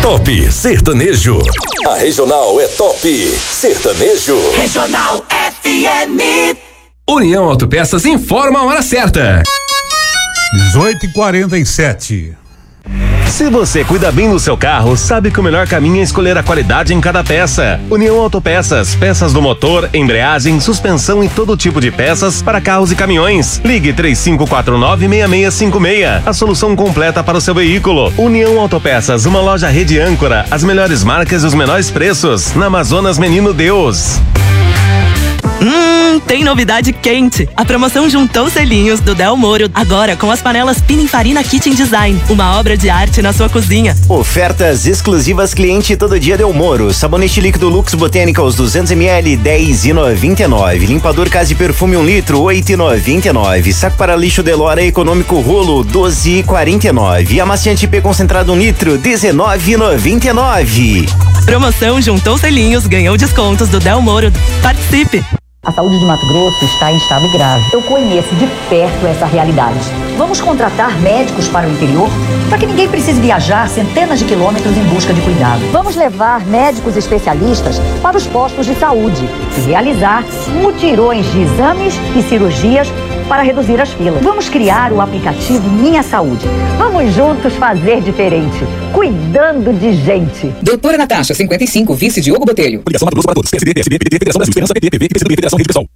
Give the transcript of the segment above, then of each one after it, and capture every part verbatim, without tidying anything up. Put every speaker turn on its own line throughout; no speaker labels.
Top Sertanejo. A Regional é Top Sertanejo.
Regional F M.
União Autopeças informa a hora certa.
dezoito e quarenta e sete.
Se você cuida bem do seu carro, sabe que o melhor caminho é escolher a qualidade em cada peça. União Autopeças, peças do motor, embreagem, suspensão e todo tipo de peças para carros e caminhões. Ligue três cinco quatro nove, seis seis cinco seis. A solução completa para o seu veículo. União Autopeças, uma loja rede âncora, as melhores marcas e os menores preços. Na Amazonas Menino Deus.
Hum, tem novidade quente. A promoção Juntou Selinhos do Del Moro, agora com as panelas Pininfarina Kitchen Design, uma obra de arte na sua cozinha.
Ofertas exclusivas cliente todo dia Del Moro. Sabonete líquido Lux Botanicals duzentos mililitros, dez e noventa e nove. Limpador Casa de Perfume um litro, oito e noventa e nove. Saco para lixo Delora econômico rolo, doze e quarenta e nove. Amaciante P concentrado um litro, dezenove e noventa e nove.
Promoção Juntou Selinhos, ganhou descontos do Del Moro. Participe!
A saúde de Mato Grosso está em estado grave. Eu conheço de perto essa realidade. Vamos contratar médicos para o interior para que ninguém precise viajar centenas de quilômetros em busca de cuidado. Vamos levar médicos especialistas para os postos de saúde e realizar mutirões de exames e cirurgias para reduzir as filas. Vamos criar o aplicativo Minha Saúde. Vamos juntos fazer diferente, cuidando de gente.
Doutora Natasha, cinquenta e cinco, vice Diogo Botelho.
Ligação Mato Grosso para todos. P S D, P S B, P T, Federação Brasil Esperança, P T, P V, P C B, Federação Rede Pessoal.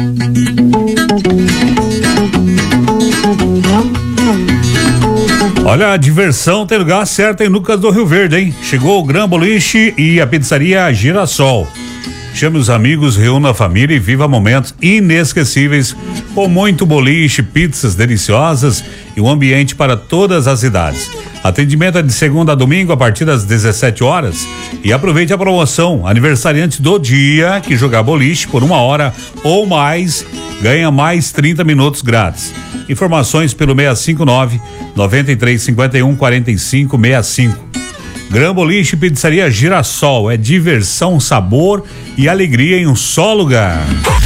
Olha, a diversão tem lugar certo em Lucas do Rio Verde, hein? Chegou o Gran Boliche e a pizzaria Girassol. Chame os amigos, reúna a família e viva momentos inesquecíveis com muito boliche, pizzas deliciosas e um ambiente para todas as idades. Atendimento é de segunda a domingo a partir das dezessete horas e aproveite a promoção aniversariante do dia que jogar boliche por uma hora ou mais ganha mais trinta minutos grátis. Informações pelo seis cinco nove, nove três cinco um, quatro cinco seis cinco. Gran Boliche Pizzaria Girassol, é diversão, sabor e alegria em um só lugar.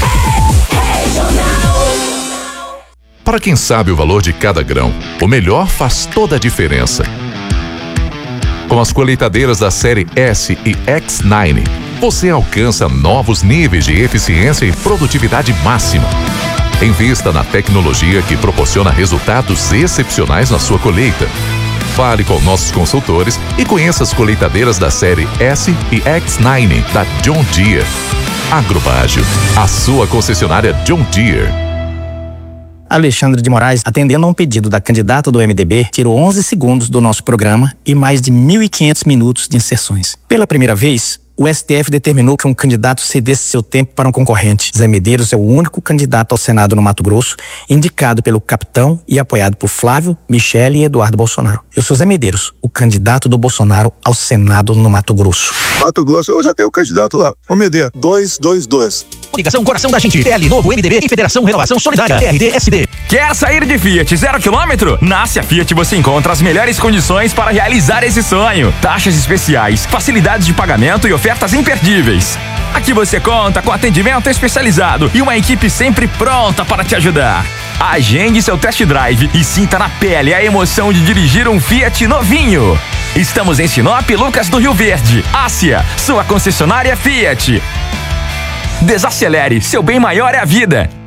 Para quem sabe o valor de cada grão, o melhor faz toda a diferença. Com as colheitadeiras da série S e X nove, você alcança novos níveis de eficiência e produtividade máxima. Invista na tecnologia que proporciona resultados excepcionais na sua colheita. Fale com nossos consultores e conheça as colheitadeiras da série S e X nove da John Deere. Agrobágio, a sua concessionária John Deere.
Alexandre de Moraes, atendendo a um pedido da candidata do M D B, tirou onze segundos do nosso programa e mais de mil e quinhentos minutos de inserções. Pela primeira vez, o S T F determinou que um candidato cedesse seu tempo para um concorrente. Zé Medeiros é o único candidato ao Senado no Mato Grosso, indicado pelo capitão e apoiado por Flávio, Michele e Eduardo Bolsonaro. Eu sou Zé Medeiros, o candidato do Bolsonaro ao Senado no Mato Grosso.
Mato Grosso, eu já tenho o candidato lá. O M D dois dois dois.
Ligação Coração da Gente, T L Novo M D B e Federação Renovação Solidária, R D S D.
Quer sair de Fiat zero quilômetro? Na Ásia Fiat você encontra as melhores condições para realizar esse sonho. Taxas especiais, facilidades de pagamento e ofertas imperdíveis. Aqui você conta com atendimento especializado e uma equipe sempre pronta para te ajudar. Agende seu test drive e sinta na pele a emoção de dirigir um Fiat novinho. Estamos em Sinop, Lucas do Rio Verde. Ásia, sua concessionária Fiat. Desacelere, seu bem maior é a vida.